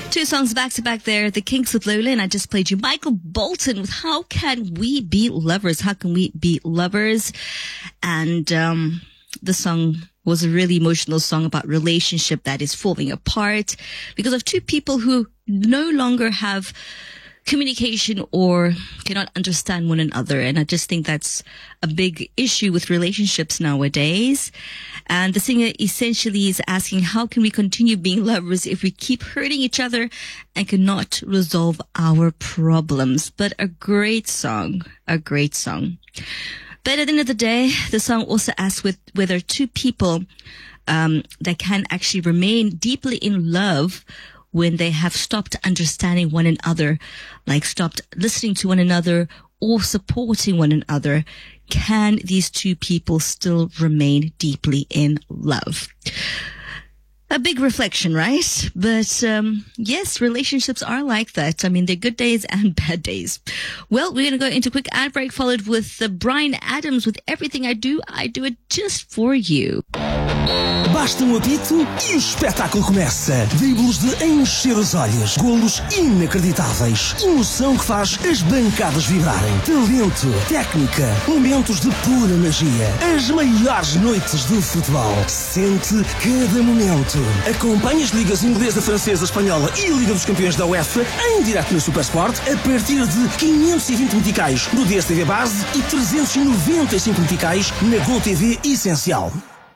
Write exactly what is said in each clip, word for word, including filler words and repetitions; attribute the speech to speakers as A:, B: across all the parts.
A: Two songs back to back there. The Kinks with Lola, and I just played you Michael Bolton with How Can We Be Lovers? How Can We Be Lovers? And um the song was a really emotional song about relationship that is falling apart because of two people who no longer have communication or cannot understand one another. And I just think that's a big issue with relationships nowadays. And the singer essentially is asking, how can we continue being lovers if we keep hurting each other and cannot resolve our problems? But a great song, a great song. But at the end of the day, the song also asks with whether two people um, that can actually remain deeply in love when they have stopped understanding one another, like stopped listening to one another or supporting one another, can these two people still remain deeply in love? A big reflection, right? But um yes, relationships are like that. I mean, they're good days and bad days. Well, we're going to go into a quick ad break, followed with uh, Bryan Adams with Everything I Do, I Do It Just For You.
B: Basta um apito e o espetáculo começa. Dribles de encher os olhos, golos inacreditáveis, emoção que faz as bancadas vibrarem, talento, técnica, momentos de pura magia, as maiores noites do futebol. Sente cada momento. Acompanhe as ligas inglesa, francesa, espanhola e Liga dos Campeões da UEFA em direto na Supersport a partir de quinhentos e vinte meticais no D S T V Base e trezentos e noventa e cinco meticais na Gol T V Essencial.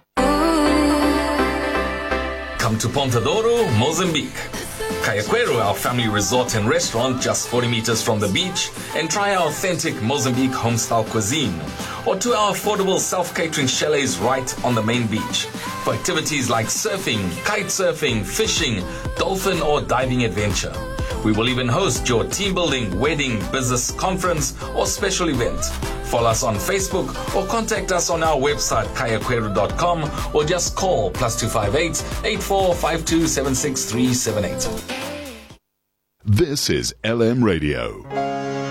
C: Come to Ponta Douro, Mozambique. Cayaquero, our family resort and restaurant just forty meters from the beach, and try our authentic Mozambique home-style cuisine. Or to our affordable self-catering chalets right on the main beach. For activities like surfing, kite surfing, fishing, dolphin or diving adventure. We will even host your team building, wedding, business conference or special event. Follow us on Facebook or contact us on our website cayaquero dot com or just call plus two five eight, eight four five two, seven six three seven eight.
D: This is L M Radio.